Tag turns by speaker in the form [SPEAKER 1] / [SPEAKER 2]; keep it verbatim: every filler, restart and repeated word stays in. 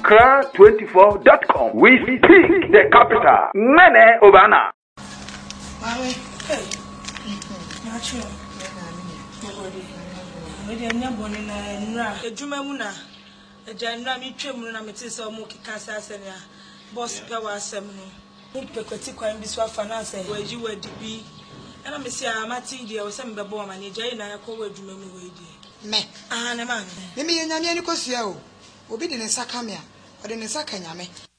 [SPEAKER 1] accra twenty-four dot com. We speak the capital. Mene Obana.
[SPEAKER 2] Mami, hey. Nacho. We dey nya boni na nra. Ejuma mu na. Eja nra mi twem na meti se omo kika sase ne a. Boss pe wa asem no. Mu pekwati kwan bi so afa na ase. Wa ji wa dibi. Ana me si amati dia o se mbebo ma ne eja na yakọ wa adwuma mu we di. Me. Ah ne ma. Me me nyame ani kosua o. Obi de ne saka me a. O de ne saka nyame.